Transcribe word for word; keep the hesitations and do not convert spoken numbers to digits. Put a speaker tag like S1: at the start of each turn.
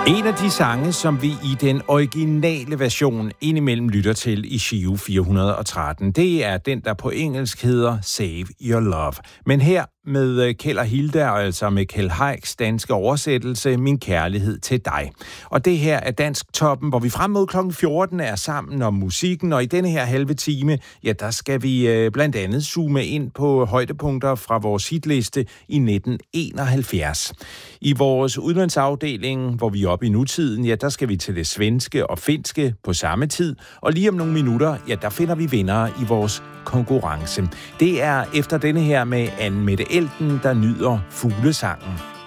S1: En af de sange, som vi i den originale version indimellem lytter til i Giro fire hundrede og tretten, det er den, der på engelsk hedder Save Your Love. Men her med Kjeld og Hilda, altså med Kjeld Heiks danske oversættelse, Min kærlighed til dig. Og det her er Dansk Toppen, hvor vi frem mod klokken fjorten er sammen om musikken, og i denne her halve time, ja, der skal vi blandt andet zoome ind på højdepunkter fra vores hitliste i nitten enoghalvfjerds. I vores udlandsafdeling, hvor vi er oppe i nutiden, ja, der skal vi til det svenske og finske på samme tid, og lige om nogle minutter, ja, der finder vi vindere i vores konkurrence. Det er efter denne her med Anne Mette Elten, der nyder Fuglesangen.